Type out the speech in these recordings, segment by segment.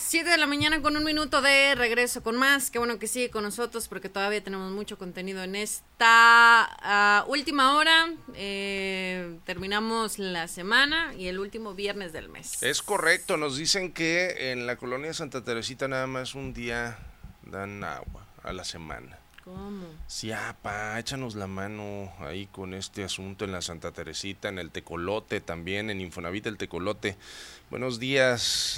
7 de la mañana con 1 minuto de regreso con más. Qué bueno que sigue con nosotros porque todavía tenemos mucho contenido en esta última hora. Terminamos la semana y el último viernes del mes. Es correcto, nos dicen que en la colonia Santa Teresita nada más un día dan agua a la semana. ¿Cómo? Sí, échanos la mano ahí con este asunto en la Santa Teresita, en el Tecolote también, en Infonavit el Tecolote. Buenos días.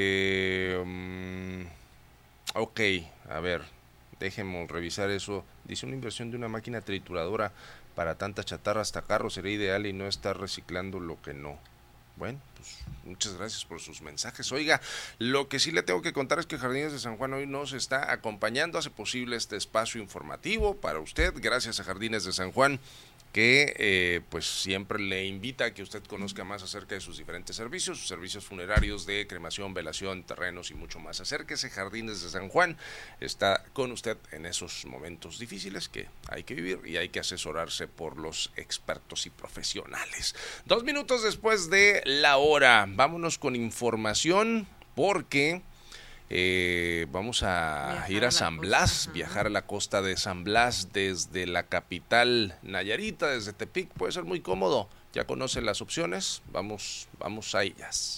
Ok, a ver, déjenme revisar eso. Dice una inversión de una máquina trituradora para tanta chatarra hasta carro sería ideal y no estar reciclando lo que no. Bueno, pues muchas gracias por sus mensajes. Oiga, lo que sí le tengo que contar es que Jardines de San Juan hoy nos está acompañando, hace posible este espacio informativo para usted, gracias a Jardines de San Juan, que pues siempre le invita a que usted conozca más acerca de sus diferentes servicios, sus servicios funerarios de cremación, velación, terrenos y mucho más. Acérquese, Jardines de San Juan está con usted en esos momentos difíciles que hay que vivir y hay que asesorarse por los expertos y profesionales. 2 minutos después de la hora, vámonos con información porque vamos a ir a San Blas, viajar a la costa de San Blas desde la capital Nayarita, desde Tepic, puede ser muy cómodo. Ya conocen las opciones, vamos a ellas.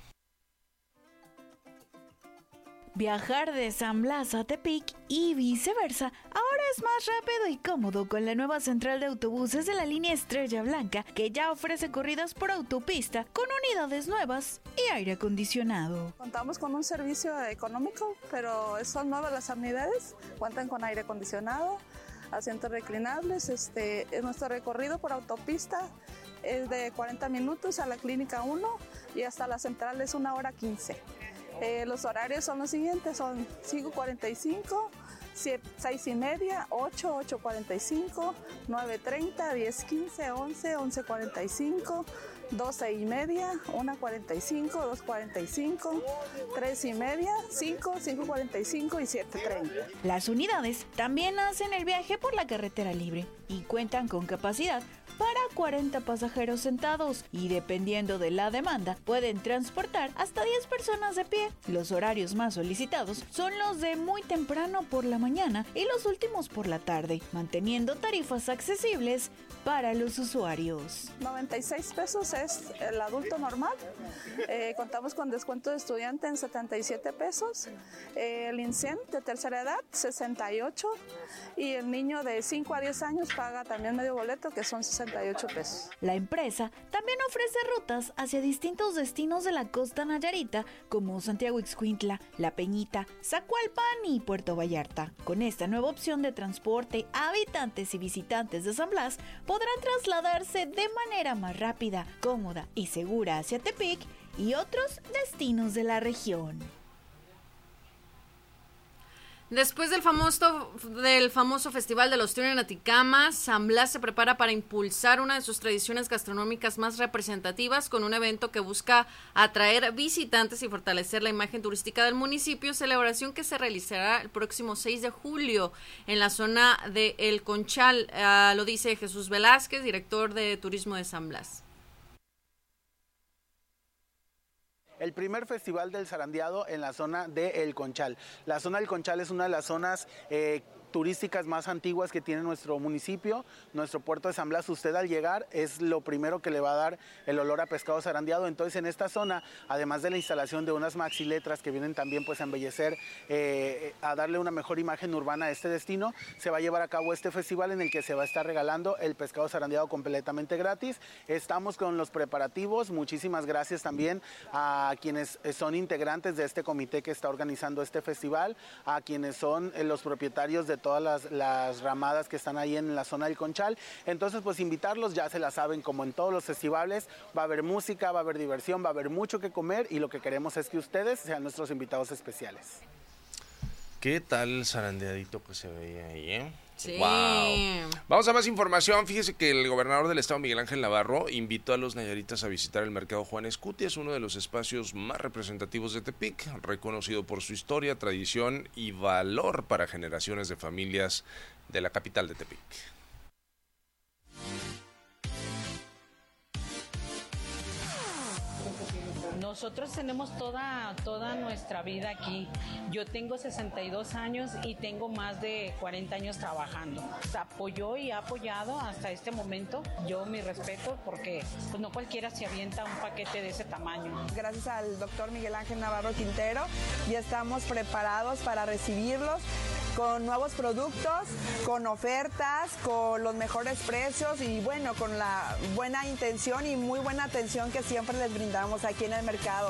Viajar de San Blas a Tepic y viceversa ahora es más rápido y cómodo con la nueva central de autobuses de la línea Estrella Blanca, que ya ofrece corridas por autopista con unidades nuevas y aire acondicionado. Contamos con un servicio económico, pero son nuevas las unidades, cuentan con aire acondicionado, asientos reclinables. Nuestro recorrido por autopista es de 40 minutos a la clínica 1 y hasta la central es 1:15. Los horarios son los siguientes, son 5:45, 6:30, 8, 8:45, 9:30, 10:15, 11, 11:45, 12:30, 1:45, 2:45, 3:30, 5, 5:45 y 7:30. Las unidades también hacen el viaje por la carretera libre y cuentan con capacidad para 40 pasajeros sentados y dependiendo de la demanda pueden transportar hasta 10 personas de pie. Los horarios más solicitados son los de muy temprano por la mañana y los últimos por la tarde, manteniendo tarifas accesibles para los usuarios. 96 pesos es el adulto normal, contamos con descuento de estudiante en 77 pesos, el INSEM de tercera edad 68 y el niño de 5 a 10 años paga también medio boleto que son 68 pesos. La empresa también ofrece rutas hacia distintos destinos de la costa nayarita como Santiago Ixcuintla, La Peñita, Zacualpan y Puerto Vallarta. Con esta nueva opción de transporte, habitantes y visitantes de San Blas podrán trasladarse de manera más rápida, cómoda y segura hacia Tepic y otros destinos de la región. Después del famoso Festival de los Tuna en Aticama, San Blas se prepara para impulsar una de sus tradiciones gastronómicas más representativas con un evento que busca atraer visitantes y fortalecer la imagen turística del municipio, celebración que se realizará el próximo 6 de julio en la zona de El Conchal. Lo dice Jesús Velázquez, director de Turismo de San Blas. El primer festival del zarandeado en la zona de El Conchal. La zona del Conchal es una de las zonas turísticas más antiguas que tiene nuestro municipio, nuestro puerto de San Blas. Usted al llegar es lo primero que le va a dar el olor a pescado zarandeado. Entonces en esta zona, además de la instalación de unas maxiletras que vienen también pues a embellecer, a darle una mejor imagen urbana a este destino, se va a llevar a cabo este festival en el que se va a estar regalando el pescado zarandeado completamente gratis. Estamos con los preparativos. Muchísimas gracias también a quienes son integrantes de este comité que está organizando este festival, a quienes son los propietarios de todas las ramadas que están ahí en la zona del Conchal. Entonces pues invitarlos, ya se la saben, como en todos los festivales, va a haber música, va a haber diversión, va a haber mucho que comer y lo que queremos es que ustedes sean nuestros invitados especiales. ¿Qué tal el zarandeadito que se veía ahí, Sí. Wow. Vamos a más información. Fíjese que el gobernador del estado, Miguel Ángel Navarro, invitó a los nayaritas a visitar el mercado Juan Escutia. Es uno de los espacios más representativos de Tepic, reconocido por su historia, tradición y valor para generaciones de familias de la capital de Tepic. No Nosotros tenemos toda nuestra vida aquí. Yo tengo 62 años y tengo más de 40 años trabajando. Apoyó y ha apoyado hasta este momento. Yo mi respeto porque pues, no cualquiera se avienta un paquete de ese tamaño. Gracias al doctor Miguel Ángel Navarro Quintero ya estamos preparados para recibirlos con nuevos productos, con ofertas, con los mejores precios y bueno, con la buena intención y muy buena atención que siempre les brindamos aquí en el mercado.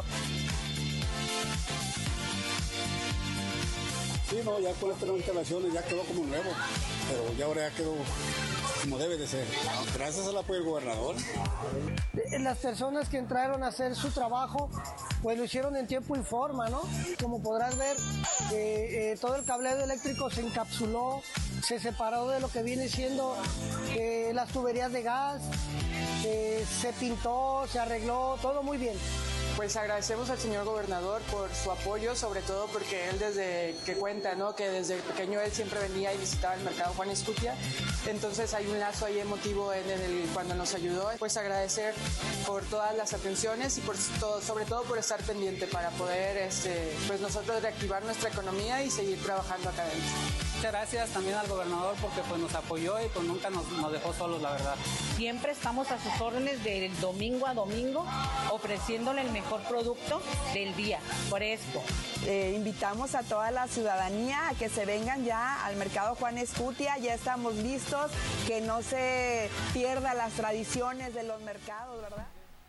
Sí, no, ya con estas instalaciones ya quedó como nuevo, pero ya ahora ya quedó como debe de ser. Gracias al apoyo del gobernador. Las personas que entraron a hacer su trabajo, pues lo hicieron en tiempo y forma, ¿no? Como podrás ver, todo el cableado eléctrico se encapsuló, se separó de lo que viene siendo las tuberías de gas, se pintó, se arregló, todo muy bien. Pues agradecemos al señor gobernador por su apoyo, sobre todo porque él desde que cuenta, ¿no? Que desde pequeño él siempre venía y visitaba el mercado Juan Escutia, entonces hay un lazo ahí emotivo cuando nos ayudó. Pues agradecer por todas las atenciones y sobre todo por estar pendiente para poder pues nosotros reactivar nuestra economía y seguir trabajando acá adentro. Muchas gracias también al gobernador porque pues nos apoyó y pues nunca nos dejó solos, la verdad. Siempre estamos a sus órdenes del domingo a domingo ofreciéndole el mejor producto del día, fresco. Invitamos a toda la ciudadanía a que se vengan ya al mercado Juan Escutia, ya estamos listos, que no se pierdan las tradiciones de los mercados, ¿verdad?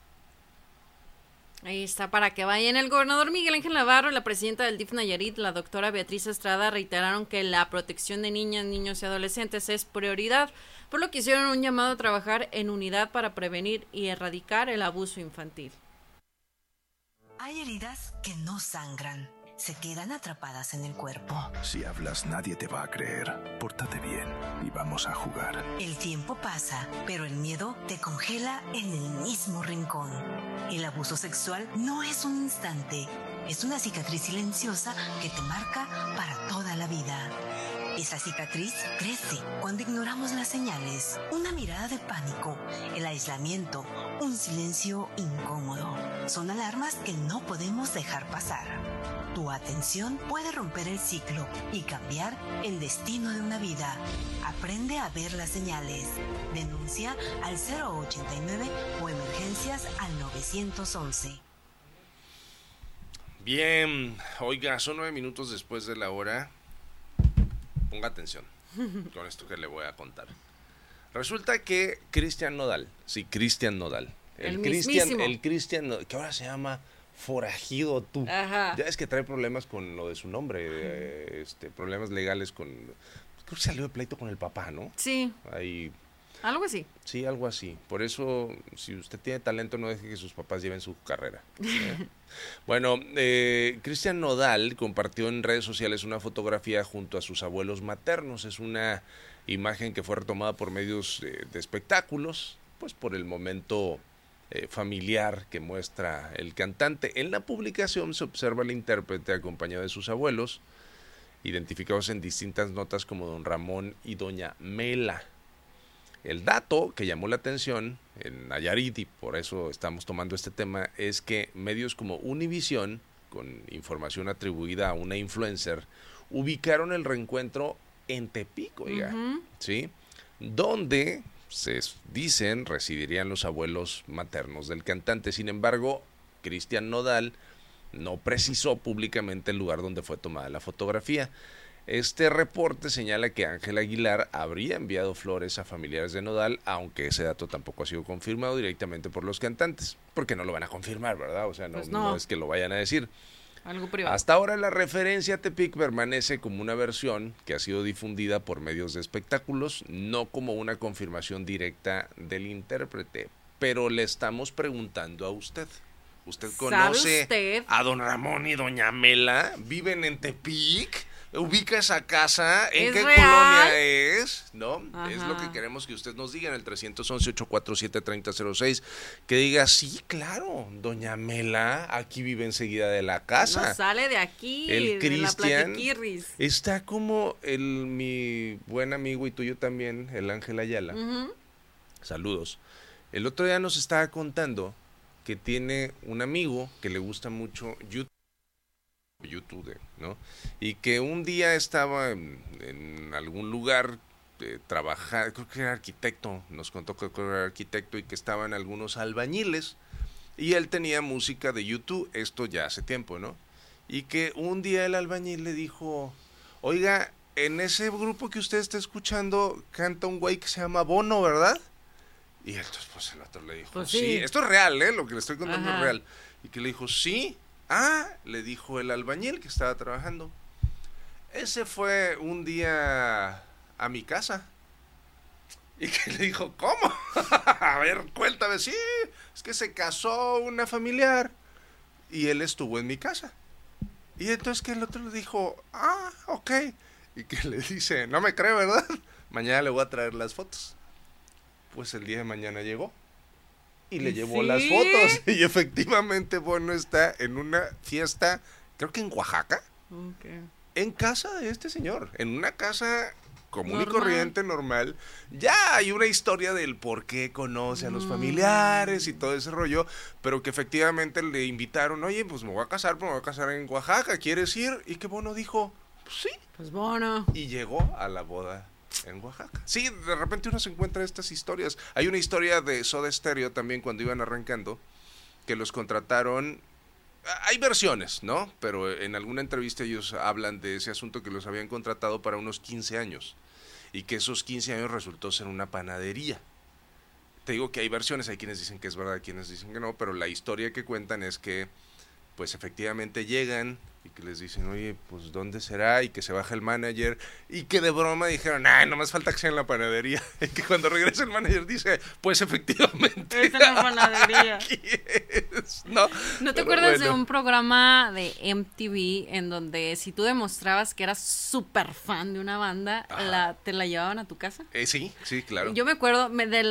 Ahí está, para que vayan. El gobernador Miguel Ángel Navarro, la presidenta del DIF Nayarit, la doctora Beatriz Estrada, reiteraron que la protección de niñas, niños y adolescentes es prioridad, por lo que hicieron un llamado a trabajar en unidad para prevenir y erradicar el abuso infantil. Hay heridas que no sangran, se quedan atrapadas en el cuerpo. Si hablas, nadie te va a creer. Pórtate bien y vamos a jugar. El tiempo pasa, pero el miedo te congela en el mismo rincón. El abuso sexual no es un instante, es una cicatriz silenciosa que te marca para toda la vida. Esa cicatriz crece cuando ignoramos las señales, una mirada de pánico, el aislamiento, un silencio incómodo. Son alarmas que no podemos dejar pasar. Tu atención puede romper el ciclo y cambiar el destino de una vida. Aprende a ver las señales. Denuncia al 089 o emergencias al 911. Bien, oiga, son 9 minutos después de la hora. Ponga atención con esto que le voy a contar. Resulta que Cristian Nodal, el Cristian, que ahora se llama Forajido Tú. Ajá. Ya es que trae problemas con lo de su nombre, problemas legales con, creo que salió de pleito con el papá, ¿no? Sí. Ahí. Algo así. Sí, algo así. Por eso, si usted tiene talento, no deje que sus papás lleven su carrera. Bueno, Cristian Nodal compartió en redes sociales una fotografía junto a sus abuelos maternos. Es una imagen que fue retomada por medios de espectáculos, pues por el momento familiar que muestra el cantante. En la publicación se observa al intérprete acompañado de sus abuelos, identificados en distintas notas como don Ramón y doña Mela. El dato que llamó la atención en Nayarit, y por eso estamos tomando este tema, es que medios como Univisión, con información atribuida a una influencer, ubicaron el reencuentro en Tepic, oiga, ¿sí? Donde se dicen residirían los abuelos maternos del cantante. Sin embargo, Cristian Nodal no precisó públicamente el lugar donde fue tomada la fotografía. Este reporte señala que Ángel Aguilar habría enviado flores a familiares de Nodal, aunque ese dato tampoco ha sido confirmado directamente por los cantantes, porque no lo van a confirmar, ¿verdad? O sea, no es que lo vayan a decir. Algo privado. Hasta ahora la referencia a Tepic permanece como una versión que ha sido difundida por medios de espectáculos, no como una confirmación directa del intérprete. Pero le estamos preguntando a usted. ¿Usted conoce a don Ramón y doña Mela? ¿Viven en Tepic? ¿Ubica esa casa? ¿En qué colonia es? ¿No? Ajá. Es lo que queremos que usted nos diga en el 311-847-3006. Que diga, sí, claro, doña Mela aquí vive enseguida de la casa. No sale de aquí, el Cristian Platiquirris. Está como mi buen amigo y tuyo también, el Ángel Ayala. Saludos. El otro día nos estaba contando que tiene un amigo que le gusta mucho YouTube, ¿no? Y que un día estaba en algún lugar trabajar, creo que era arquitecto, nos contó que era arquitecto y que estaban algunos albañiles y él tenía música de YouTube, esto ya hace tiempo, ¿no? Y que un día el albañil le dijo, oiga, en ese grupo que usted está escuchando canta un güey que se llama Bono, ¿verdad? Y entonces pues el otro le dijo, pues sí, esto es real, lo que le estoy contando es real. Y que le dijo, sí, le dijo el albañil que estaba trabajando. Ese fue un día a mi casa. Y que le dijo, ¿cómo? A ver, cuéntame. Sí, es que se casó una familiar y él estuvo en mi casa. Y entonces que el otro le dijo, ok. Y que le dice, no me cree, ¿verdad? Mañana le voy a traer las fotos. Pues el día de mañana llegó y le llevó las fotos. Y efectivamente Bono está en una fiesta, creo que en Oaxaca, en casa de este señor, en una casa común y corriente, normal. Ya hay una historia del por qué conoce a los familiares y todo ese rollo, pero que efectivamente le invitaron, oye, pues me voy a casar, pero me voy a casar en Oaxaca, ¿quieres ir? Y que Bono dijo, pues sí. Pues Bono. Y llegó a la boda en Oaxaca. Sí, de repente uno se encuentra estas historias. Hay una historia de Soda Stereo también cuando iban arrancando, que los contrataron. Hay versiones, ¿no? Pero en alguna entrevista ellos hablan de ese asunto, que los habían contratado para unos 15 años y que esos 15 años resultó ser una panadería. Te digo que hay versiones, hay quienes dicen que es verdad, hay quienes dicen que no, pero la historia que cuentan es que pues efectivamente llegan y que les dicen, oye, pues ¿dónde será? Y que se baja el manager y que de broma dijeron, nomás falta que sea en la panadería. Y que cuando regresa el manager dice, pues efectivamente. Esta es la panadería. ¿No te acuerdas de un programa de MTV en donde si tú demostrabas que eras súper fan de una banda, te la llevaban a tu casa? Sí, claro. Yo me acuerdo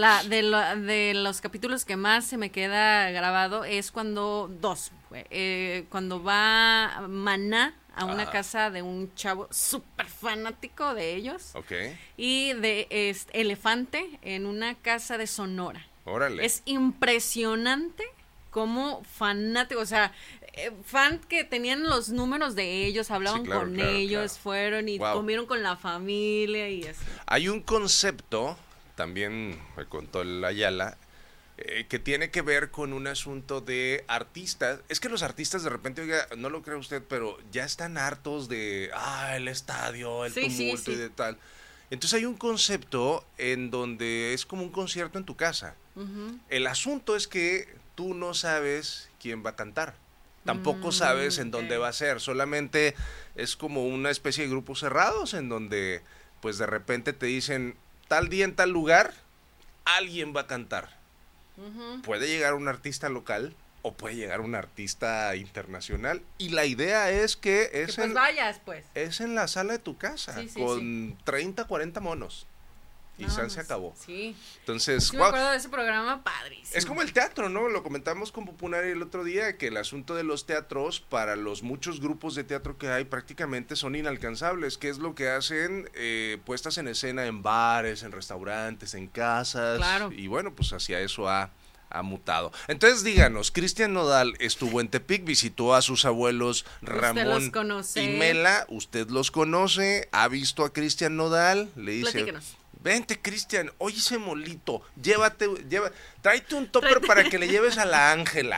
de los capítulos que más se me queda grabado es cuando cuando va Maná a una casa de un chavo súper fanático de ellos. Y de Elefante en una casa de Sonora. Órale. Es impresionante como fanático, o sea, fan que tenían los números de ellos, hablaban con ellos, fueron y comieron con la familia y así. Hay un concepto, también me contó el Ayala, que tiene que ver con un asunto de artistas. Es que los artistas de repente, oiga, no lo cree usted, pero ya están hartos de el estadio, el tumulto y de tal. Entonces hay un concepto en donde es como un concierto en tu casa. El asunto es que tú no sabes quién va a cantar. Tampoco sabes en dónde va a ser. Solamente es como una especie de grupos cerrados en donde pues de repente te dicen tal día en tal lugar alguien va a cantar. Puede llegar un artista local o puede llegar un artista internacional y la idea es que es es en la sala de tu casa con 30, 40 monos y se acabó. Entonces, me acuerdo de ese programa padrísimo. Es como el teatro, ¿no? Lo comentamos con Pupunari el otro día, que el asunto de los teatros, para los muchos grupos de teatro que hay, prácticamente son inalcanzables. ¿Qué es lo que hacen? Puestas en escena en bares, en restaurantes, en casas. Y bueno, pues hacia eso ha mutado. Entonces díganos, Cristian Nodal estuvo en Tepic, visitó a sus abuelos Ramón y Mela. ¿Usted los conoce? ¿Ha visto a Cristian Nodal? Le dice, platíquenos. Vente, Cristian, oye ese molito, tráete un topper para que le lleves a la Ángela.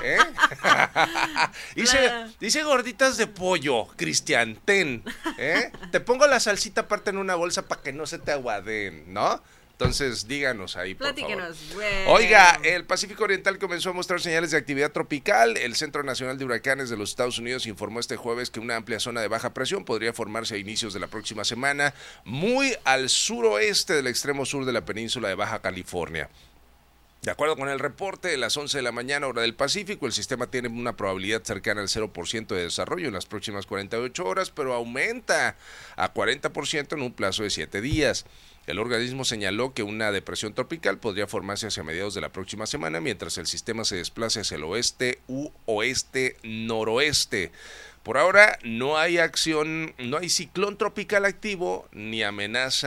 Dice gorditas de pollo, Cristian, ten. Te pongo la salsita aparte en una bolsa para que no se te aguadeen, ¿no? Entonces, díganos ahí, por favor. Oiga, el Pacífico Oriental comenzó a mostrar señales de actividad tropical. El Centro Nacional de Huracanes de los Estados Unidos informó este jueves que una amplia zona de baja presión podría formarse a inicios de la próxima semana, muy al suroeste del extremo sur de la península de Baja California. De acuerdo con el reporte, a las 11 de la mañana, hora del Pacífico, el sistema tiene una probabilidad cercana al 0% de desarrollo en las próximas 48 horas, pero aumenta a 40% en un plazo de 7 días. El organismo señaló que una depresión tropical podría formarse hacia mediados de la próxima semana, mientras el sistema se desplace hacia el oeste u oeste-noroeste. Por ahora no hay ciclón tropical activo ni amenaza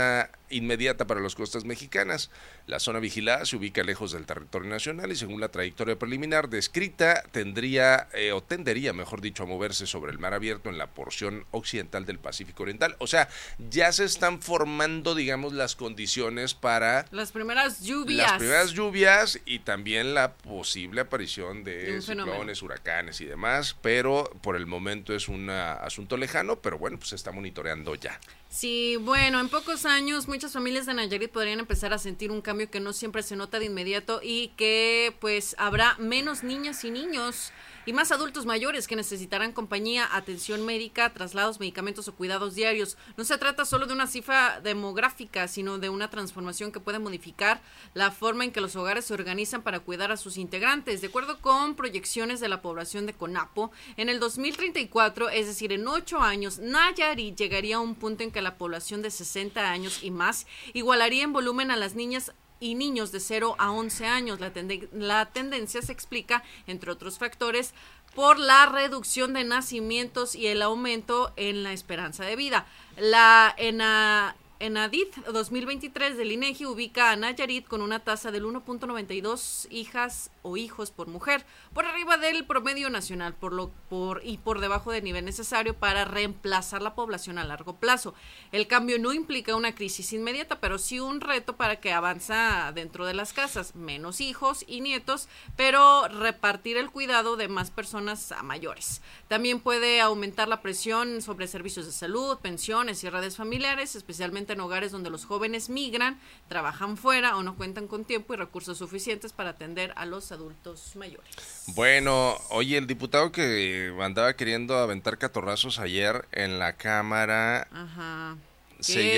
inmediata para las costas mexicanas. La zona vigilada se ubica lejos del territorio nacional y según la trayectoria preliminar descrita tendería mejor dicho, a moverse sobre el mar abierto en la porción occidental del Pacífico Oriental. O sea, ya se están formando, digamos, las condiciones para las primeras lluvias. Las primeras lluvias y también la posible aparición de ciclones, huracanes y demás, pero por el momento es un asunto lejano, pero bueno, pues se está monitoreando ya. Sí, bueno, en pocos años muchas familias de Nayarit podrían empezar a sentir un cambio que no siempre se nota de inmediato y que pues habrá menos niñas y niños y más adultos mayores que necesitarán compañía, atención médica, traslados, medicamentos o cuidados diarios. No se trata solo de una cifra demográfica, sino de una transformación que puede modificar la forma en que los hogares se organizan para cuidar a sus integrantes. De acuerdo con proyecciones de la población de CONAPO, en el 2034, es decir, en 8 años, Nayarit llegaría a un punto en que la población de 60 años y más igualaría en volumen a las niñas y niños de 0 a 11 años. La tendencia se explica, entre otros factores, por la reducción de nacimientos y el aumento en la esperanza de vida. La ENADIT 2023 del INEGI ubica a Nayarit con una tasa del 1.92 hijas o hijos por mujer, por arriba del promedio nacional, por debajo del nivel necesario para reemplazar la población a largo plazo. El cambio no implica una crisis inmediata, pero sí un reto para que avanza dentro de las casas, menos hijos y nietos, pero repartir el cuidado de más personas a mayores. También puede aumentar la presión sobre servicios de salud, pensiones y redes familiares, especialmente en hogares donde los jóvenes migran, trabajan fuera o no cuentan con tiempo y recursos suficientes para atender a los adultos mayores. Bueno, oye, el diputado que andaba queriendo aventar catorrazos ayer en la Cámara, ajá, se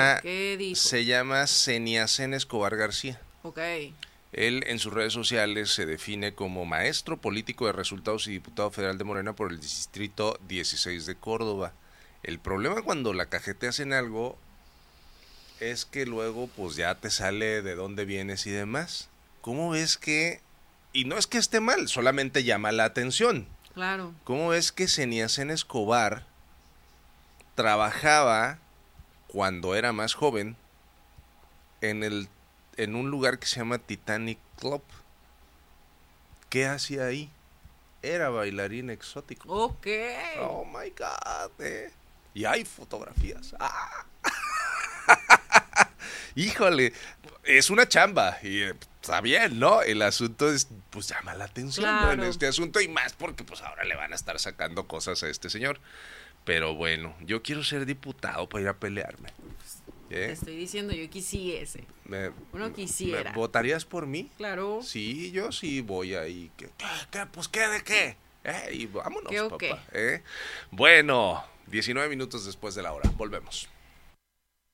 llama Seniacen Escobar García. Ok. Él en sus redes sociales se define como maestro político de resultados y diputado federal de Morena por el distrito 16 de Córdoba. El problema cuando la cajeteas en algo es que luego pues ya te sale de dónde vienes y demás. ¿Cómo ves que, y no es que esté mal, solamente llama la atención? Claro. ¿Cómo ves que Seniacen Escobar trabajaba cuando era más joven en un lugar que se llama Titanic Club? ¿Qué hacía ahí? Era bailarín exótico. Ok. Oh my God, Y hay fotografías. Híjole, es una chamba y está bien, ¿no? El asunto es, pues llama la atención, claro, ¿no? En este asunto y más porque pues ahora le van a estar sacando cosas a este señor. Pero bueno, yo quiero ser diputado para ir a pelearme. Te estoy diciendo, yo quisiese. Uno quisiera. ¿Votarías por mí? Claro. Sí, yo sí voy ahí. ¿Qué? Pues ¿qué de qué? Y vámonos, papá. Bueno, 19 minutos después de la hora. Volvemos.